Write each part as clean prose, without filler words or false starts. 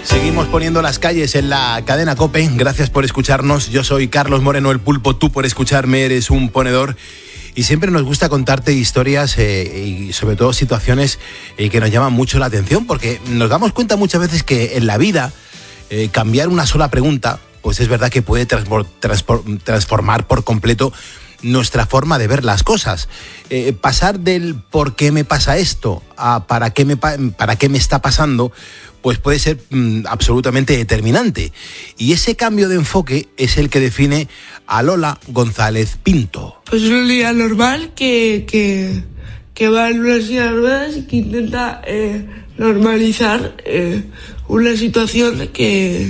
Seguimos poniendo las calles en la cadena COPE. Gracias por escucharnos. Yo soy Carlos Moreno, el Pulpo. Tú por escucharme eres un ponedor. Y siempre nos gusta contarte historias y sobre todo situaciones que nos llaman mucho la atención, porque nos damos cuenta muchas veces que en la vida cambiar una sola pregunta, pues es verdad que puede transformar por completo nuestra forma de ver las cosas. Pasar del ¿por qué me pasa esto? A ¿para qué me está pasando? Pues puede ser absolutamente determinante. Y ese cambio de enfoque es el que define a Lola González Pinto. Pues un día normal que va en una silla de ruedas y que intenta normalizar una situación que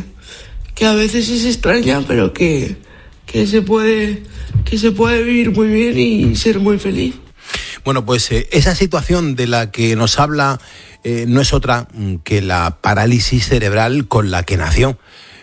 a veces es extraña, pero que se puede vivir muy bien y ser muy feliz. Bueno, pues esa situación de la que nos habla no es otra que la parálisis cerebral con la que nació.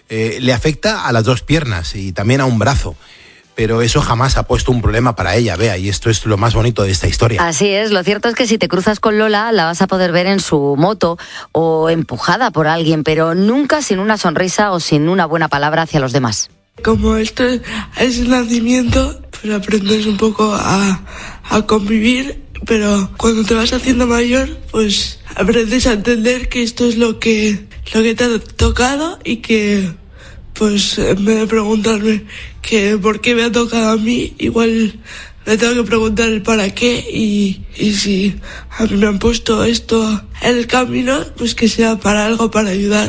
Le afecta a las dos piernas y también a un brazo. Pero eso jamás ha puesto un problema para ella, Bea, y esto es lo más bonito de esta historia. Así es, lo cierto es que si te cruzas con Lola, la vas a poder ver en su moto o empujada por alguien, pero nunca sin una sonrisa o sin una buena palabra hacia los demás. Como esto es el nacimiento, pues aprendes un poco a convivir, pero cuando te vas haciendo mayor, pues aprendes a entender que esto es lo que te ha tocado y que, pues en vez de preguntarme que por qué me ha tocado a mí, igual me tengo que preguntar el para qué y si a mí me han puesto esto en el camino, pues que sea para algo, para ayudar.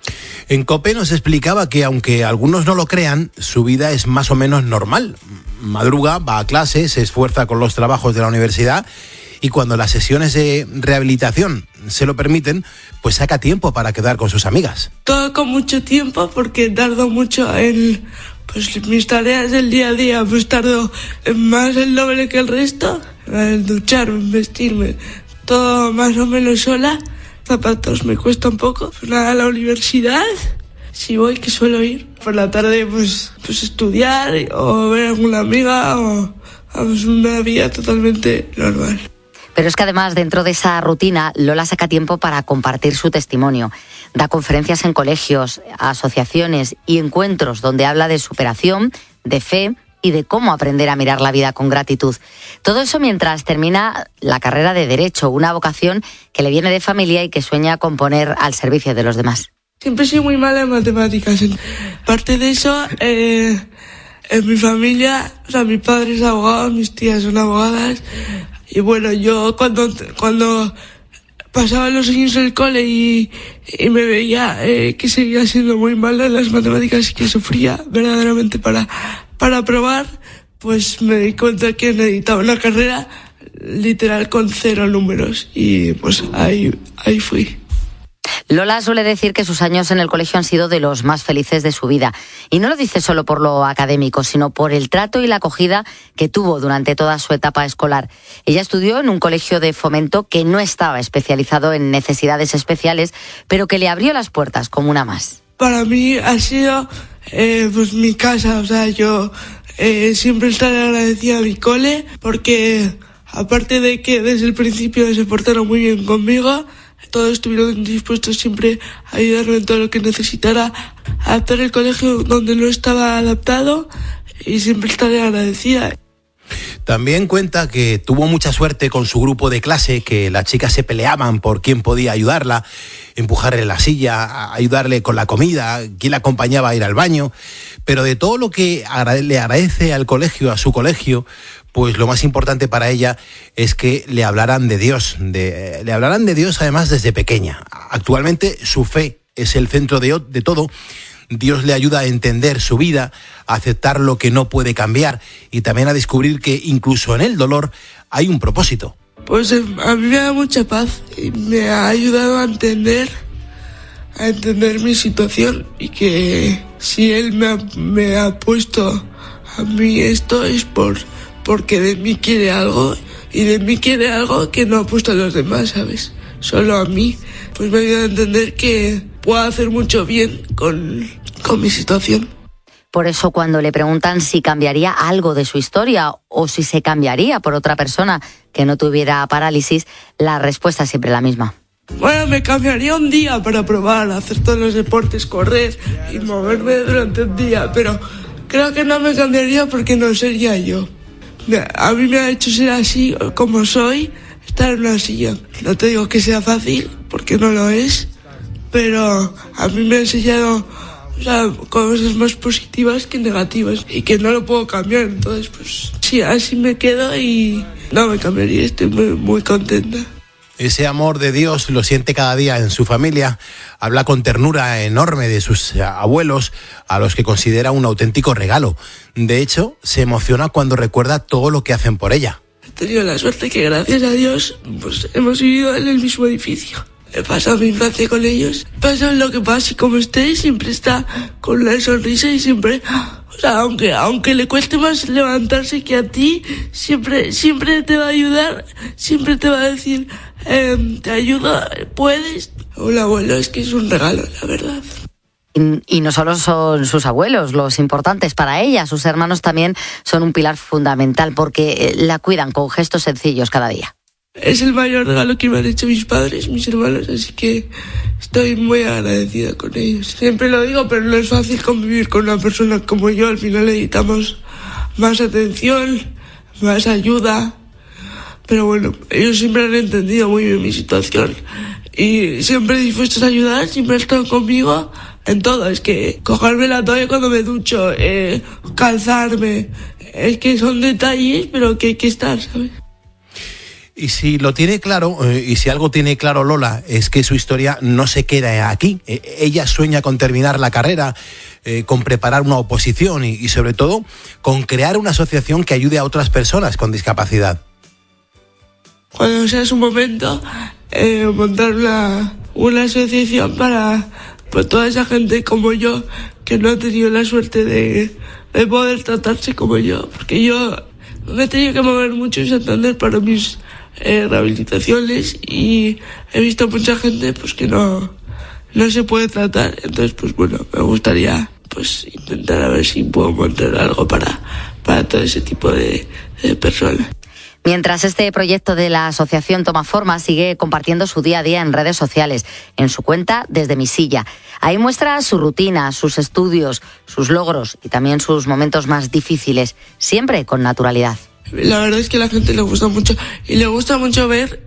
En COPE nos explicaba que aunque algunos no lo crean, su vida es más o menos normal. Madruga, va a clase, se esfuerza con los trabajos de la universidad y cuando las sesiones de rehabilitación se lo permiten, pues saca tiempo para quedar con sus amigas. Todo con mucho tiempo porque tardo mucho en mis tareas del día a día, pues tardo más el doble que el resto, en ducharme, en vestirme, todo más o menos sola. Zapatos me cuesta un poco. Pues nada, a la universidad, si voy, que suelo ir. Por la tarde, pues estudiar o ver a alguna amiga o una vida totalmente normal. Pero es que además, dentro de esa rutina, Lola saca tiempo para compartir su testimonio. Da conferencias en colegios, asociaciones y encuentros donde habla de superación, de fe y de cómo aprender a mirar la vida con gratitud. Todo eso mientras termina la carrera de Derecho, una vocación que le viene de familia y que sueña con poner al servicio de los demás. Siempre he sido muy mala en matemáticas. Aparte de eso, en mi familia, o sea, mi padre es abogado, mis tías son abogadas. Y bueno, yo cuando pasaba los años en el cole y me veía que seguía siendo muy mala en las matemáticas y que sufría verdaderamente para aprobar, pues me di cuenta que necesitaba una carrera literal con 0 números y pues ahí fui. Lola suele decir que sus años en el colegio han sido de los más felices de su vida. Y no lo dice solo por lo académico, sino por el trato y la acogida que tuvo durante toda su etapa escolar. Ella estudió en un colegio de Fomento que no estaba especializado en necesidades especiales, pero que le abrió las puertas como una más. Para mí ha sido pues mi casa, o sea, yo siempre estaré agradecida a mi cole porque aparte de que desde el principio se portaron muy bien conmigo, todos estuvieron dispuestos siempre a ayudarme en todo lo que necesitara, adaptar el colegio donde no estaba adaptado y siempre estaré agradecida. También cuenta que tuvo mucha suerte con su grupo de clase, que las chicas se peleaban por quién podía ayudarla, empujarle la silla, ayudarle con la comida, quién la acompañaba a ir al baño. Pero de todo lo que le agradece al colegio, a su colegio, pues lo más importante para ella es que le hablaran de Dios. Le hablaran de Dios además desde pequeña. Actualmente su fe es el centro de todo. Dios le ayuda a entender su vida, a aceptar lo que no puede cambiar y también a descubrir que incluso en el dolor hay un propósito. Pues a mí me da mucha paz y me ha ayudado a entender mi situación y que si Él me ha puesto a mí esto es porque de mí quiere algo y de mí quiere algo que no ha puesto a los demás, ¿sabes? Solo a mí. Pues me ayuda a entender que puedo hacer mucho bien con mi situación. Por eso cuando le preguntan si cambiaría algo de su historia o si se cambiaría por otra persona que no tuviera parálisis, la respuesta es siempre la misma. Bueno, me cambiaría un día para probar, hacer todos los deportes, correr y moverme durante un día, pero creo que no me cambiaría porque no sería yo. A mí me ha hecho ser así como soy, estar en una silla. No te digo que sea fácil, porque no lo es, pero a mí me ha enseñado, o sea, cosas más positivas que negativas y que no lo puedo cambiar. Entonces, pues sí, así me quedo y no me cambiaría, estoy muy contenta. Ese amor de Dios lo siente cada día en su familia. Habla con ternura enorme de sus abuelos, a los que considera un auténtico regalo. De hecho, se emociona cuando recuerda todo lo que hacen por ella. He tenido la suerte que, gracias a Dios, pues hemos vivido en el mismo edificio. He pasado mi infancia con ellos. Pasa lo que pasa y como esté, siempre está con una sonrisa y siempre... O sea, aunque le cueste más levantarse que a ti, siempre te va a ayudar, siempre te va a decir, te ayudo, puedes. Hola, abuelo, es que es un regalo, la verdad. Y no solo son sus abuelos los importantes para ella, sus hermanos también son un pilar fundamental porque la cuidan con gestos sencillos cada día. Es el mayor regalo que me han hecho mis padres, mis hermanos, así que estoy muy agradecida con ellos. Siempre lo digo, pero no es fácil convivir con una persona como yo. Al final necesitamos más atención, más ayuda. Pero bueno, ellos siempre han entendido muy bien mi situación y siempre dispuestos a ayudar, siempre están conmigo en todo. Es que cogerme la toalla cuando me ducho, calzarme, es que son detalles, pero que hay que estar, ¿sabes? Y si lo tiene claro, y si algo tiene claro Lola, es que su historia no se queda aquí. Ella sueña con terminar la carrera, con preparar una oposición y sobre todo con crear una asociación que ayude a otras personas con discapacidad. Cuando sea su momento, montar una asociación para pues, toda esa gente como yo que no ha tenido la suerte de poder tratarse como yo. Porque yo me he tenido que mover mucho en Santander para mis rehabilitaciones y he visto mucha gente pues que no se puede tratar. Entonces, pues bueno, me gustaría pues intentar a ver si puedo montar algo para todo ese tipo de personas. Mientras este proyecto de la asociación toma forma, sigue compartiendo su día a día en redes sociales, en su cuenta Desde mi silla. Ahí muestra su rutina, sus estudios, sus logros y también sus momentos más difíciles, siempre con naturalidad. La verdad es que a la gente le gusta mucho y le gusta mucho ver,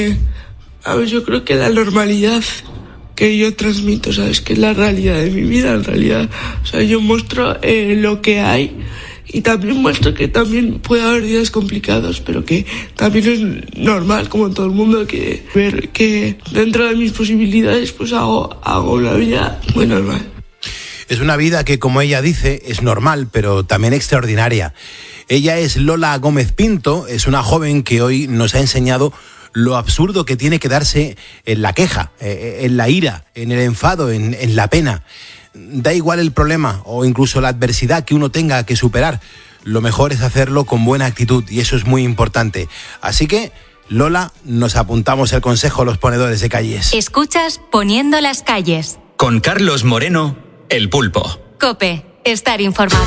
yo creo que la normalidad que yo transmito, ¿sabes? Que es la realidad de mi vida, en realidad. O sea, yo muestro lo que hay y también muestro que también puede haber días complicados, pero que también es normal, como todo el mundo, que ver que dentro de mis posibilidades pues hago una vida muy normal. Es una vida que, como ella dice, es normal, pero también extraordinaria. Ella es Lola Gómez Pinto, es una joven que hoy nos ha enseñado lo absurdo que tiene quedarse en la queja, en la ira, en el enfado, en la pena. Da igual el problema o incluso la adversidad que uno tenga que superar. Lo mejor es hacerlo con buena actitud y eso es muy importante. Así que, Lola, nos apuntamos el consejo a los ponedores de calles. Escuchas Poniendo las calles. Con Carlos Moreno, El Pulpo. COPE, estar informado.